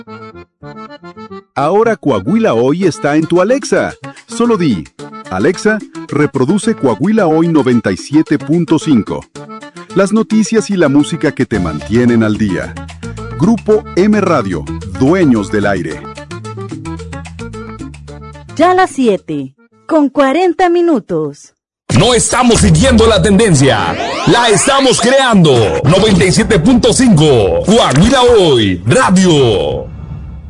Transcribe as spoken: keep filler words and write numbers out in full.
Ahora Coahuila Hoy está en tu Alexa. Solo di, Alexa, reproduce Coahuila Hoy noventa y siete punto cinco. Las noticias y la música que te mantienen al día. Grupo M Radio, dueños del aire. Ya las siete, con cuarenta minutos. No estamos siguiendo la tendencia, la estamos creando. noventa y siete punto cinco, Coahuila Hoy Radio.